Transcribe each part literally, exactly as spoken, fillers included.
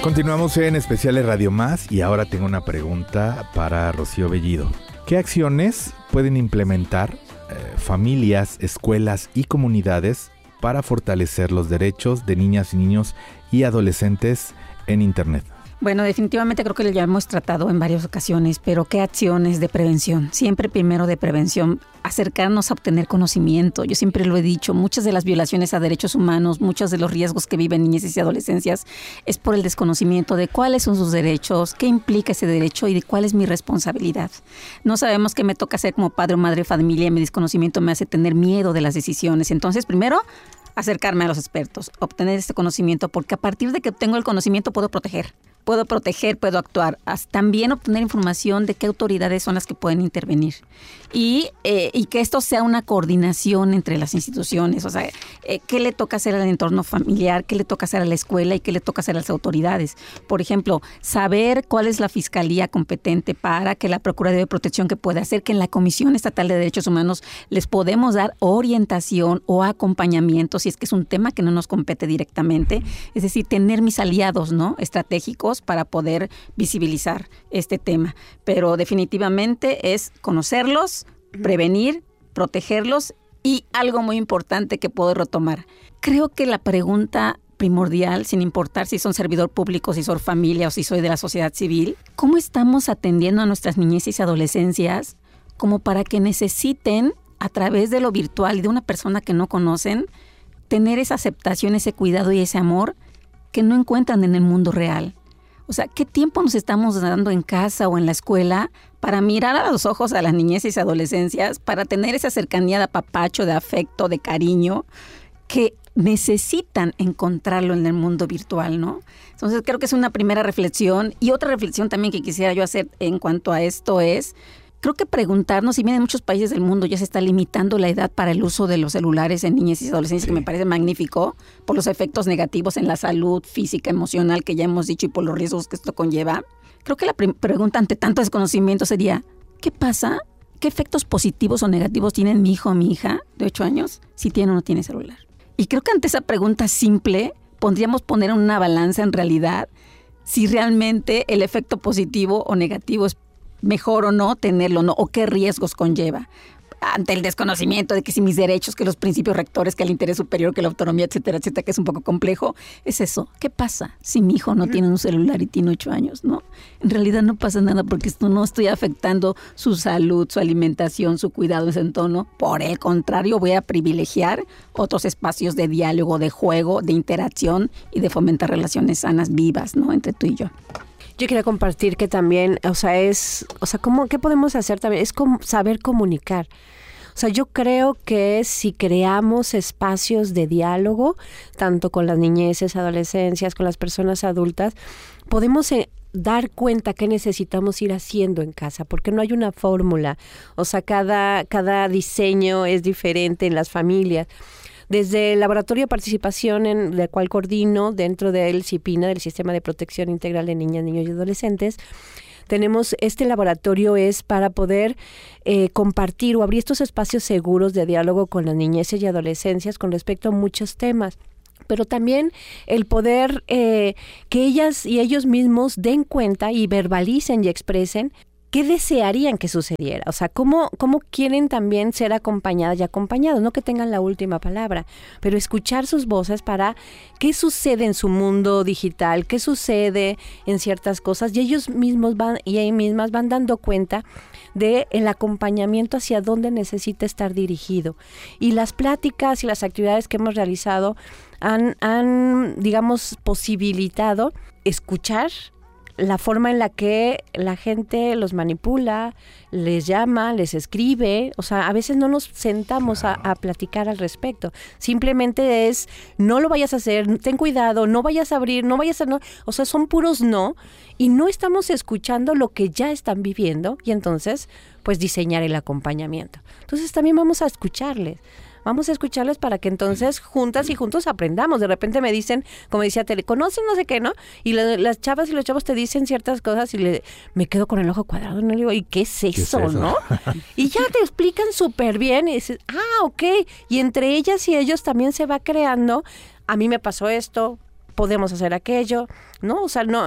Continuamos en Especiales Radio Más y ahora tengo una pregunta para Rocío Bellido. ¿Qué acciones pueden implementar eh, familias, escuelas y comunidades para fortalecer los derechos de niñas y niños y adolescentes en Internet? Bueno, definitivamente creo que ya hemos tratado en varias ocasiones, pero ¿qué acciones de prevención? Siempre primero de prevención, acercarnos a obtener conocimiento. Yo siempre lo he dicho, muchas de las violaciones a derechos humanos, muchos de los riesgos que viven niñas y adolescencias es por el desconocimiento de cuáles son sus derechos, qué implica ese derecho y de cuál es mi responsabilidad. No sabemos qué me toca hacer como padre o madre de familia y mi desconocimiento me hace tener miedo de las decisiones. Entonces, primero, acercarme a los expertos, obtener este conocimiento, porque a partir de que obtengo el conocimiento puedo proteger. Puedo proteger, puedo actuar. También obtener información de qué autoridades son las que pueden intervenir. Y, eh, y que esto sea una coordinación entre las instituciones. O sea, eh, qué le toca hacer al entorno familiar, qué le toca hacer a la escuela y qué le toca hacer a las autoridades. Por ejemplo, saber cuál es la fiscalía competente para que la Procuraduría de Protección que puede hacer, que en la Comisión Estatal de Derechos Humanos les podemos dar orientación o acompañamiento si es que es un tema que no nos compete directamente. Es decir, tener mis aliados, ¿no?, estratégicos para poder visibilizar este tema. Pero definitivamente es conocerlos, prevenir, protegerlos y algo muy importante que puedo retomar. Creo que la pregunta primordial, sin importar si son servidor público, si son familia o si soy de la sociedad civil, ¿cómo estamos atendiendo a nuestras niñeces y adolescencias como para que necesiten, a través de lo virtual y de una persona que no conocen, tener esa aceptación, ese cuidado y ese amor que no encuentran en el mundo real? O sea, ¿qué tiempo nos estamos dando en casa o en la escuela para mirar a los ojos a las niñeces y adolescencias, para tener esa cercanía de apapacho, de afecto, de cariño, que necesitan encontrarlo en el mundo virtual, ¿no? Entonces, creo que es una primera reflexión. Y otra reflexión también que quisiera yo hacer en cuanto a esto es, creo que preguntarnos, si bien en muchos países del mundo ya se está limitando la edad para el uso de los celulares en niñas y adolescentes, sí, que me parece magnífico, por los efectos negativos en la salud física, emocional, que ya hemos dicho, y por los riesgos que esto conlleva. Creo que la pre- pregunta ante tanto desconocimiento sería, ¿qué pasa? ¿Qué efectos positivos o negativos tiene mi hijo o mi hija de ocho años si tiene o no tiene celular? Y creo que ante esa pregunta simple, podríamos poner en una balanza en realidad si realmente el efecto positivo o negativo es mejor o no tenerlo, ¿no? O qué riesgos conlleva ante el desconocimiento de que si mis derechos, que los principios rectores, que el interés superior, que la autonomía, etcétera, etcétera, que es un poco complejo, es eso. ¿Qué pasa si mi hijo no tiene un celular y tiene ocho años, no? En realidad no pasa nada porque esto no estoy afectando su salud, su alimentación, su cuidado en ese entorno. Por el contrario, voy a privilegiar otros espacios de diálogo, de juego, de interacción y de fomentar relaciones sanas, vivas, ¿no? Entre tú y yo. Yo quería compartir que también, o sea, es, o sea, ¿cómo, qué podemos hacer también? Es como saber comunicar. O sea, yo creo que si creamos espacios de diálogo, tanto con las niñeces, adolescencias, con las personas adultas, podemos eh, dar cuenta qué necesitamos ir haciendo en casa, porque no hay una fórmula. O sea, cada, cada diseño es diferente en las familias. Desde el Laboratorio de Participación, en del cual coordino dentro del CIPINA, del Sistema de Protección Integral de Niñas, Niños y Adolescentes, tenemos este laboratorio es para poder eh, compartir o abrir estos espacios seguros de diálogo con las niñeces y adolescencias con respecto a muchos temas. Pero también el poder eh, que ellas y ellos mismos den cuenta y verbalicen y expresen ¿qué desearían que sucediera? O sea, ¿cómo, cómo quieren también ser acompañadas y acompañados? No que tengan la última palabra, pero escuchar sus voces para qué sucede en su mundo digital, qué sucede en ciertas cosas, y ellos mismos van y ellas mismas van dando cuenta de el acompañamiento hacia dónde necesita estar dirigido. Y las pláticas y las actividades que hemos realizado han, han digamos, posibilitado escuchar la forma en la que la gente los manipula, les llama, les escribe. O sea, a veces no nos sentamos a, a platicar al respecto. Simplemente es, no lo vayas a hacer, ten cuidado, no vayas a abrir, no vayas a... No. O sea, son puros no, y no estamos escuchando lo que ya están viviendo, y entonces, pues, diseñar el acompañamiento. Entonces, también vamos a escucharles. Vamos a escucharles para que entonces juntas y juntos aprendamos. De repente me dicen, como decía Tele, ¿conocen no sé qué, no? Y la, las chavas y los chavos te dicen ciertas cosas y le, me quedo con el ojo cuadrado, ¿no? Le digo, ¿y qué es eso, ¿Qué es eso? ¿no? Y ya te explican súper bien y dices, ah, ok. Y entre ellas y ellos también se va creando, a mí me pasó esto, podemos hacer aquello, ¿no? O sea, no,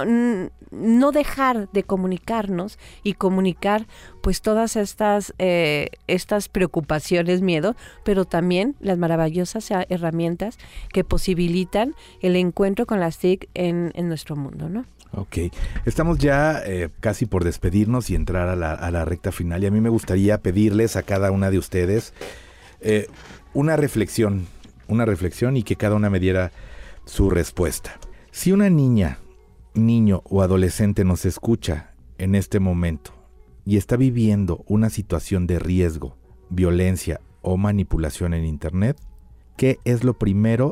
no dejar de comunicarnos y comunicar pues todas estas, eh, estas preocupaciones, miedo, pero también las maravillosas herramientas que posibilitan el encuentro con las T I C en, en nuestro mundo, ¿no? Ok, estamos ya eh, casi por despedirnos y entrar a la, a la recta final, y a mí me gustaría pedirles a cada una de ustedes eh, una reflexión, una reflexión y que cada una me diera su respuesta. Si una niña, niño o adolescente nos escucha en este momento y está viviendo una situación de riesgo, violencia o manipulación en Internet, ¿qué es lo primero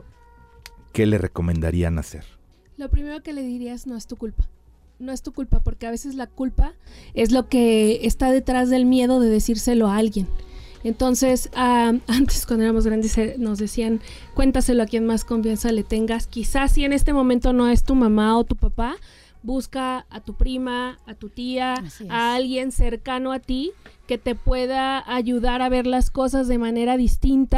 que le recomendarían hacer? Lo primero que le diría es: no es tu culpa. No es tu culpa, porque a veces la culpa es lo que está detrás del miedo de decírselo a alguien. Entonces, uh, antes cuando éramos grandes nos decían, cuéntaselo a quien más confianza le tengas. Quizás si en este momento no es tu mamá o tu papá, busca a tu prima, a tu tía, a alguien cercano a ti que te pueda ayudar a ver las cosas de manera distinta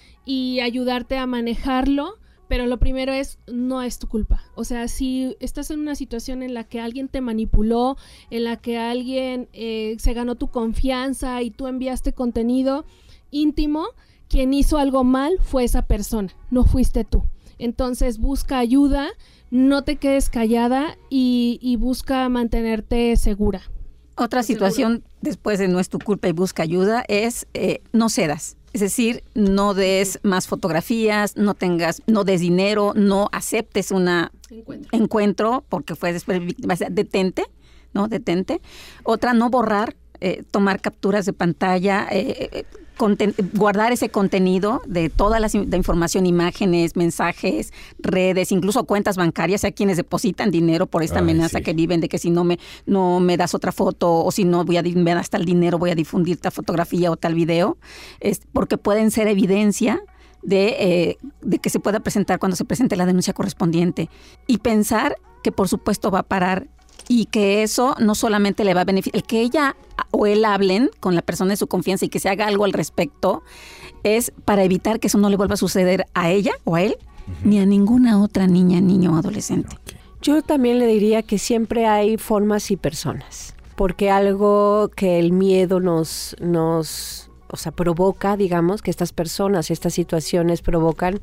y ayudarte a manejarlo. Pero lo primero es, no es tu culpa. O sea, si estás en una situación en la que alguien te manipuló, en la que alguien eh, se ganó tu confianza y tú enviaste contenido íntimo, quien hizo algo mal fue esa persona, no fuiste tú. Entonces busca ayuda, no te quedes callada y, y busca mantenerte segura. Otra situación después de no es tu culpa y busca ayuda es eh, no cedas. Es decir, no des más fotografías, no tengas, no des dinero, no aceptes un encuentro. encuentro porque fue después víctima. Detente, ¿no? Detente. Otra, no borrar, eh, tomar capturas de pantalla, eh, eh, conten- guardar ese contenido de toda la, la información, imágenes, mensajes, redes, incluso cuentas bancarias. Hay quienes depositan dinero por esta Ay, amenaza sí. que viven de que si no me, no me das otra foto o si no voy a, me das tal dinero voy a difundir tal fotografía o tal video, es porque pueden ser evidencia de, eh, de que se pueda presentar cuando se presente la denuncia correspondiente. Y pensar que por supuesto va a parar y que eso no solamente le va a beneficiar, el que ella o él hablen con la persona de su confianza y que se haga algo al respecto es para evitar que eso no le vuelva a suceder a ella o a él, uh-huh. ni a ninguna otra niña, niño o adolescente. Okay. Yo también le diría que siempre hay formas y personas, porque algo que el miedo nos, nos o sea, provoca, digamos, que estas personas, estas situaciones provocan,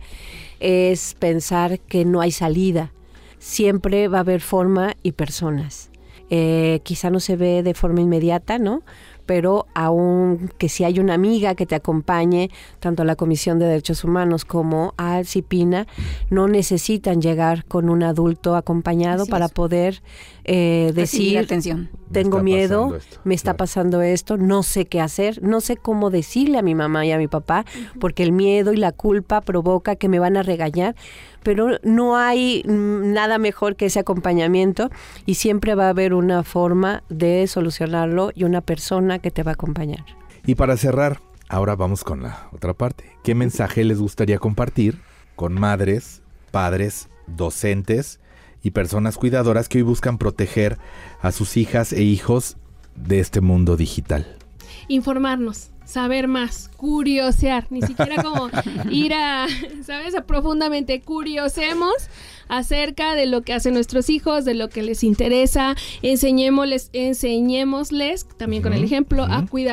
es pensar que no hay salida. Siempre va a haber forma y personas. Eh, quizá no se ve de forma inmediata, ¿no? Pero aún que si hay una amiga que te acompañe, tanto a la Comisión de Derechos Humanos como a CIPINA, no necesitan llegar con un adulto acompañado Así para es. poder eh, decir, atención. tengo me miedo, esto, me está claro. pasando esto, no sé qué hacer, no sé cómo decirle a mi mamá y a mi papá, uh-huh. porque el miedo y la culpa provoca que me van a regañar, pero no hay nada mejor que ese acompañamiento y siempre va a haber una forma de solucionarlo y una persona que te va a acompañar. Y para cerrar, ahora vamos con la otra parte. ¿Qué mensaje les gustaría compartir con madres, padres, docentes y personas cuidadoras que hoy buscan proteger a sus hijas e hijos de este mundo digital? Informarnos, saber más, curiosear, ni siquiera como ir a, ¿sabes? A profundamente curiosemos acerca de lo que hacen nuestros hijos, de lo que les interesa, enseñémosles, enseñémosles también uh-huh, con el ejemplo uh-huh. a cuidar